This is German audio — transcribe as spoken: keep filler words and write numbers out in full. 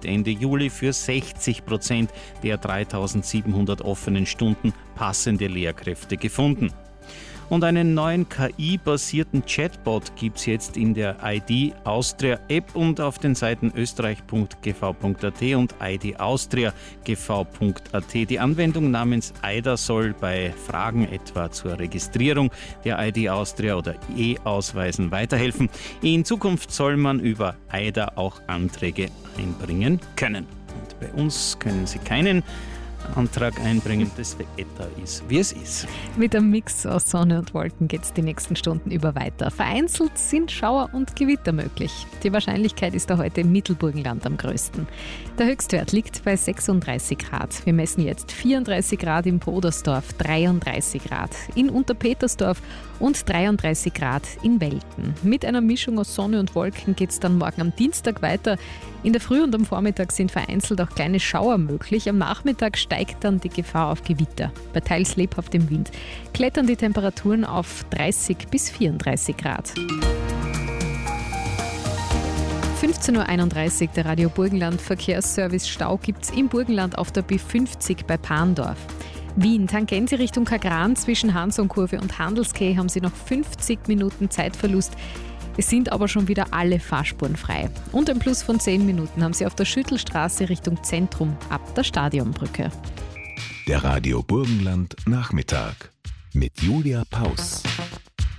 damit Ende Juli für sechzig Prozent der dreitausendsiebenhundert offenen Stunden passende Lehrkräfte gefunden. Und einen neuen K I-basierten Chatbot gibt es jetzt in der I D Austria App und auf den Seiten österreich punkt g v punkt a t und I D Austria g v punkt a t. Die Anwendung namens AIDA soll bei Fragen etwa zur Registrierung der I D Austria oder E-Ausweisen weiterhelfen. In Zukunft soll man über AIDA auch Anträge einbringen können. Und bei uns können Sie keinen Antrag einbringen, das Wetter ist, wie es ist. Mit einem Mix aus Sonne und Wolken geht es die nächsten Stunden über weiter. Vereinzelt sind Schauer und Gewitter möglich. Die Wahrscheinlichkeit ist da heute im Mittelburgenland am größten. Der Höchstwert liegt bei sechsunddreißig Grad. Wir messen jetzt vierunddreißig Grad in Podersdorf, dreiunddreißig Grad in Unterpetersdorf und dreiunddreißig Grad in Welten. Mit einer Mischung aus Sonne und Wolken geht es dann morgen am Dienstag weiter. In der Früh und am Vormittag sind vereinzelt auch kleine Schauer möglich. Am Nachmittag steigt dann die Gefahr auf Gewitter. Bei teils lebhaftem Wind klettern die Temperaturen auf dreißig bis vierunddreißig Grad. fünfzehn Uhr einunddreißig, der Radio Burgenland Verkehrsservice. Stau gibt es im Burgenland auf der B fünfzig bei Parndorf. Wien, Tangente Richtung Kagran zwischen Hansonkurve und Handelskeh haben Sie noch fünfzig Minuten Zeitverlust. Es sind aber schon wieder alle Fahrspuren frei. Und ein Plus von zehn Minuten haben Sie auf der Schüttelstraße Richtung Zentrum ab der Stadionbrücke. Der Radio Burgenland Nachmittag mit Julia Paus.